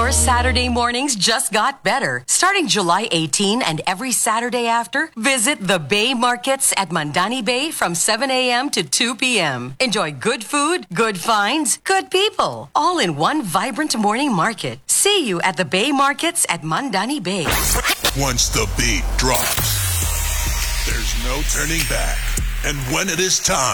Your Saturday mornings just got better. Starting July 18 and every Saturday after, visit the Bay Markets at Mandani Bay from 7 a.m. to 2 p.m. Enjoy good food, good finds, good people, all in one vibrant morning market. See you at the Bay Markets at Mandani Bay. Once the beat drops, there's no turning back. And when it is time